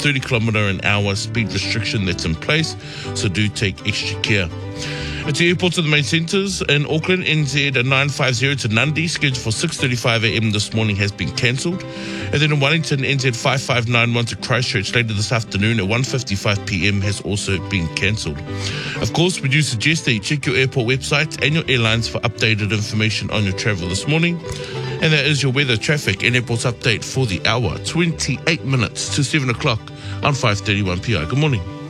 30 kilometre an hour speed restriction that's in place, so do take extra care. At the airports of the main centres in Auckland, NZ 950 to Nundy, scheduled for 6:35 a.m. this morning, has been cancelled. And then in Wellington, NZ 5591 to Christchurch later this afternoon at 1:55 p.m. has also been cancelled. Of course, we do suggest that you check your airport website and your airlines for updated information on your travel this morning. And that is your weather, traffic and airports update for the hour, 28 minutes to 7 o'clock on 5:31 PI. Good morning.